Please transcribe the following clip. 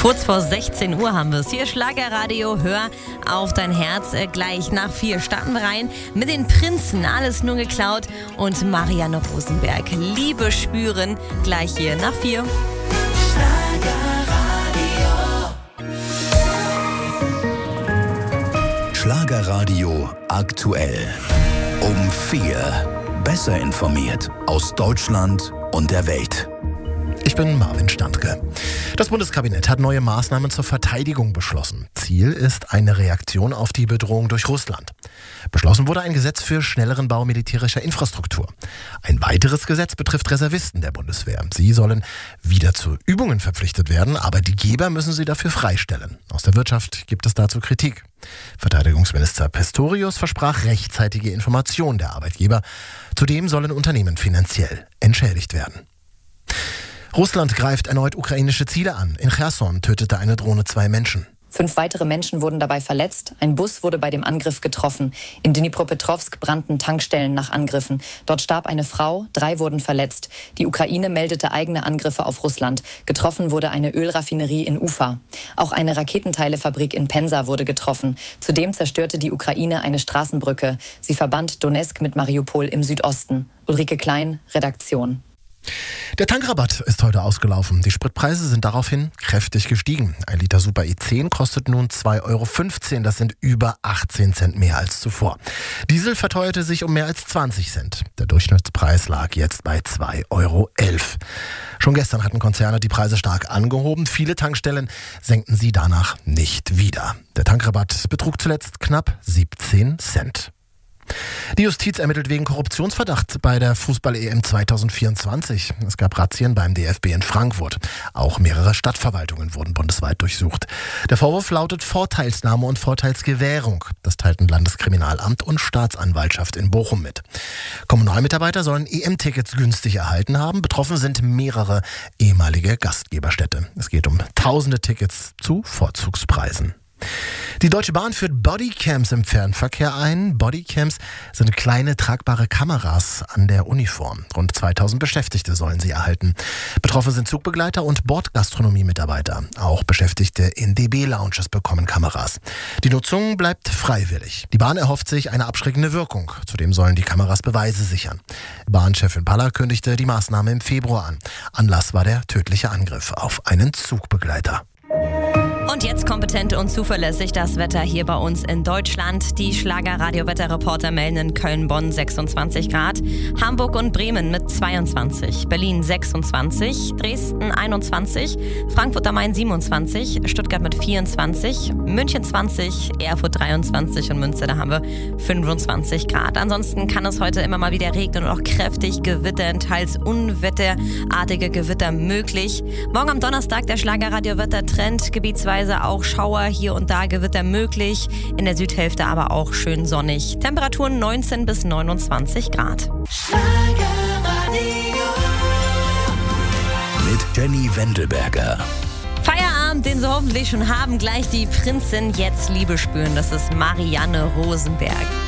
Kurz vor 16 Uhr haben wir es. Hier Schlagerradio, hör auf dein Herz. Gleich nach 4 starten wir rein mit den Prinzen. Alles nur geklaut und Marianne Rosenberg. Liebe spüren. Gleich hier nach 4. Schlagerradio aktuell. Um 4. Besser informiert aus Deutschland und der Welt. Ich bin Marvin Standke. Das Bundeskabinett hat neue Maßnahmen zur Verteidigung beschlossen. Ziel ist eine Reaktion auf die Bedrohung durch Russland. Beschlossen wurde ein Gesetz für schnelleren Bau militärischer Infrastruktur. Ein weiteres Gesetz betrifft Reservisten der Bundeswehr. Sie sollen wieder zu Übungen verpflichtet werden, aber die Geber müssen sie dafür freistellen. Aus der Wirtschaft gibt es dazu Kritik. Verteidigungsminister Pistorius versprach rechtzeitige Informationen der Arbeitgeber. Zudem sollen Unternehmen finanziell entschädigt werden. Russland greift erneut ukrainische Ziele an. In Cherson tötete eine Drohne 2 Menschen. 5 weitere Menschen wurden dabei verletzt. Ein Bus wurde bei dem Angriff getroffen. In Dnipropetrovsk brannten Tankstellen nach Angriffen. Dort starb eine Frau, 3 wurden verletzt. Die Ukraine meldete eigene Angriffe auf Russland. Getroffen wurde eine Ölraffinerie in Ufa. Auch eine Raketenteilefabrik in Pensa wurde getroffen. Zudem zerstörte die Ukraine eine Straßenbrücke. Sie verband Donezk mit Mariupol im Südosten. Ulrike Klein, Redaktion. Der Tankrabatt ist heute ausgelaufen. Die Spritpreise sind daraufhin kräftig gestiegen. 1 Liter Super E10 kostet nun 2,15 €. Das sind über 18 Cent mehr als zuvor. Diesel verteuerte sich um mehr als 20 Cent. Der Durchschnittspreis lag jetzt bei 2,11 €. Schon gestern hatten Konzerne die Preise stark angehoben. Viele Tankstellen senkten sie danach nicht wieder. Der Tankrabatt betrug zuletzt knapp 17 Cent. Die Justiz ermittelt wegen Korruptionsverdacht bei der Fußball-EM 2024. Es gab Razzien beim DFB in Frankfurt. Auch mehrere Stadtverwaltungen wurden bundesweit durchsucht. Der Vorwurf lautet Vorteilsnahme und Vorteilsgewährung. Das teilten Landeskriminalamt und Staatsanwaltschaft in Bochum mit. Kommunalmitarbeiter sollen EM-Tickets günstig erhalten haben. Betroffen sind mehrere ehemalige Gastgeberstädte. Es geht um tausende Tickets zu Vorzugspreisen. Die Deutsche Bahn führt Bodycams im Fernverkehr ein. Bodycams sind kleine tragbare Kameras an der Uniform. Rund 2000 Beschäftigte sollen sie erhalten. Betroffen sind Zugbegleiter und Bordgastronomie-Mitarbeiter. Auch Beschäftigte in DB-Lounges bekommen Kameras. Die Nutzung bleibt freiwillig. Die Bahn erhofft sich eine abschreckende Wirkung. Zudem sollen die Kameras Beweise sichern. Bahnchefin Paller kündigte die Maßnahme im Februar an. Anlass war der tödliche Angriff auf einen Zugbegleiter. Und jetzt kompetent und zuverlässig das Wetter hier bei uns in Deutschland. Die Schlager-Radio-Wetterreporter melden in Köln, Bonn 26 Grad, Hamburg und Bremen mit 22, Berlin 26, Dresden 21, Frankfurt am Main 27, Stuttgart mit 24, München 20, Erfurt 23 und Münster, da haben wir 25 Grad. Ansonsten kann es heute immer mal wieder regnen und auch kräftig gewittern, teils unwetterartige Gewitter möglich. Morgen am Donnerstag der Schlager-Radio-Wettertrend, gebietsweise auch Schauer, hier und da Gewitter möglich. In der Südhälfte aber auch schön sonnig. Temperaturen 19 bis 29 Grad. Mit Jenny Wendelberger. Feierabend, den Sie hoffentlich schon haben. Gleich die Prinzin, jetzt Liebe spüren. Das ist Marianne Rosenberg.